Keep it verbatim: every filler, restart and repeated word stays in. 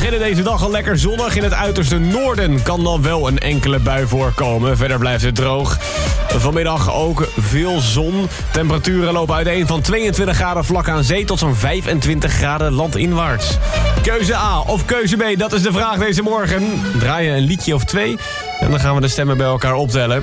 beginnen deze dag al lekker zonnig. In het uiterste noorden kan dan wel een enkele bui voorkomen. Verder blijft het droog. Vanmiddag ook veel zon. Temperaturen lopen uiteen van tweeëntwintig graden vlak aan zee tot zo'n vijfentwintig graden landinwaarts. Keuze A of keuze B, dat is de vraag deze morgen. Draai je een liedje of twee en dan gaan we de stemmen bij elkaar optellen.